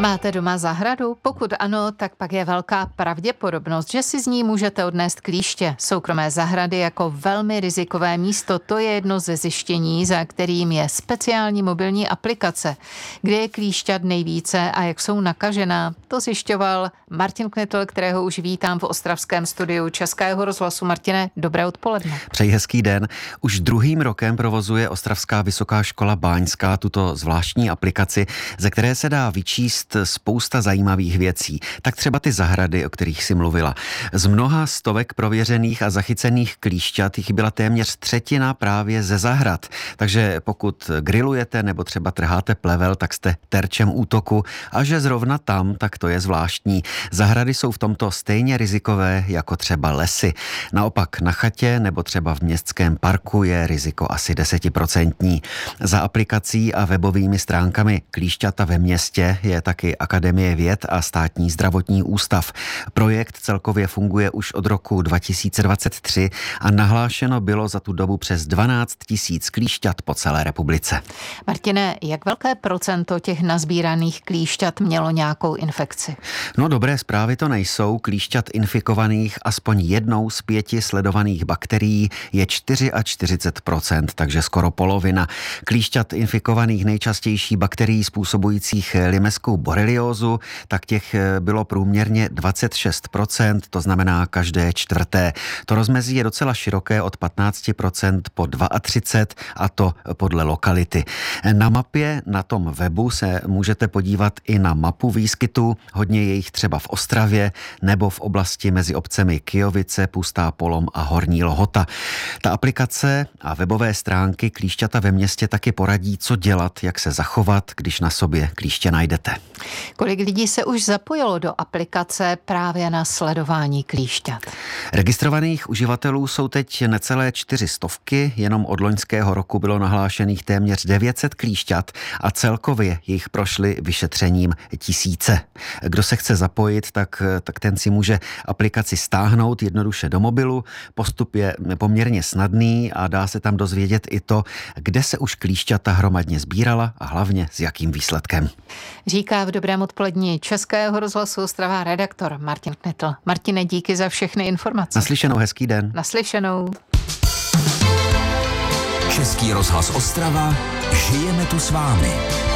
Máte doma zahradu? Pokud ano, tak pak je velká pravděpodobnost, že si z ní můžete odnést klíště. Soukromé zahrady jako velmi rizikové místo, to je jedno ze zjištění, za kterým je speciální mobilní aplikace. Kde je klíšťat nejvíce a jak jsou nakažená, to zjišťoval Martin Knitl, kterého už vítám v ostravském studiu Českého rozhlasu. Martine, dobré odpoledne. Přeji hezký den. Už druhým rokem provozuje Ostravská vysoká škola báňská tuto zvláštní aplikaci, ze které se dá vyčíst spousta zajímavých věcí. Tak třeba ty zahrady, o kterých si mluvila. Z mnoha stovek prověřených a zachycených klíšťat jich byla téměř třetina právě ze zahrad. Takže pokud grillujete nebo třeba trháte plevel, tak jste terčem útoku, a že zrovna tam, tak to je zvláštní. Zahrady jsou v tomto stejně rizikové jako třeba lesy. Naopak na chatě nebo třeba v městském parku je riziko asi 10%. Za aplikací a webovými stránkami Klíšťata ve městě je taky Akademie věd a Státní zdravotní ústav. Projekt celkově funguje už od roku 2023 a nahlášeno bylo za tu dobu přes 12 000 klíšťat po celé republice. Martine, jak velké procento těch nazbíraných klíšťat mělo nějakou infekci? No, dobré zprávy to nejsou. Klíšťat infikovaných aspoň jednou z 5 sledovaných bakterií je 44%, takže skoro polovina. Klíšťat infikovaných nejčastější bakterií způsobujících limeskou boreliózu, tak těch bylo průměrně 26%, to znamená každé čtvrté. To rozmezí je docela široké, od 15% po 32%, a to podle lokality. Na mapě na tom webu se můžete podívat i na mapu výskytu, hodně je jich třeba v Ostravě nebo v oblasti mezi obcemi Kyjovice, Pustá Polom a Horní Lhota. Ta aplikace a webové stránky Klíšťata ve městě taky poradí, co dělat, jak se zachovat, když na sobě klíště najdete. Kolik lidí se už zapojilo do aplikace právě na sledování klíšťat? Registrovaných uživatelů jsou teď necelé 400, jenom od loňského roku bylo nahlášených téměř 900 klíšťat a celkově jich prošly vyšetřením 1000. Kdo se chce zapojit, tak ten si může aplikaci stáhnout jednoduše do mobilu. Postup je poměrně snadný a dá se tam dozvědět i to, kde se už klíšťata hromadně sbírala a hlavně s jakým výsledkem. Říká v dobrém odpolední Českého rozhlasu Ostrava redaktor Martin Knitl. Martine, díky za všechny informace. Naslyšenou, hezký den. Naslyšenou. Český rozhlas Ostrava, žijeme tu s vámi.